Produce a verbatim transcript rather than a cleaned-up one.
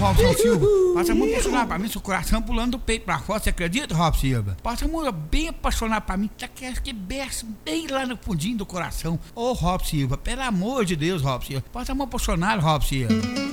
Robson Silva. Passa a mão apaixonada pra mim, seu coração pulando do peito pra fora, você acredita, Robson Silva? Passa a mão bem apaixonada pra mim, tá que que berça bem lá no fundinho do coração. Ô, Robson Silva, pelo amor de Deus, Robson Silva. Passa a mão apaixonada, Robson Silva.